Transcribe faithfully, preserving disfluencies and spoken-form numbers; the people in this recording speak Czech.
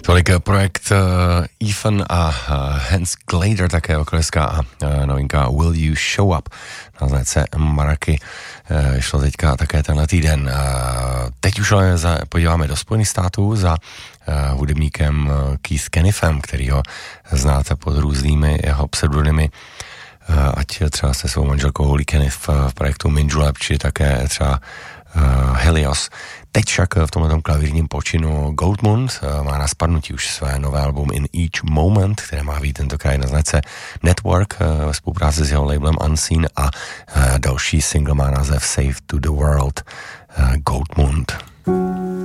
Tolik projekt uh, Ethan a uh, Hans Glader, také okleská a uh, novinka Will You Show Up na značce Maraky uh, šlo teďka také tenhle týden. Uh, teď už ale za, podíváme do Spojených států za uh, hudebníkem uh, Keith Kenifem, který ho znáte pod různými jeho pseudonymy, uh, ať třeba se svou manželkou Holly Kenif uh, v projektu Minjulab, či také třeba uh, Helios. Teď však v tomhle klavírním počinu Goldmund má na spadnutí už své nové album In Each Moment, které má být tentokrát na značce Network ve spolupráci s jeho labelem Unseen a další single má název Save to the World. Goldmund.